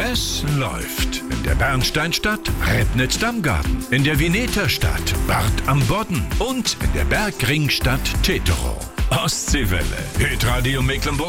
Es läuft. In der Bernsteinstadt Rednitz-Damgarten, in der Veneterstadt Bad am Bodden und in der Bergringstadt Teterow. Ostseewelle. Hitradio Mecklenburg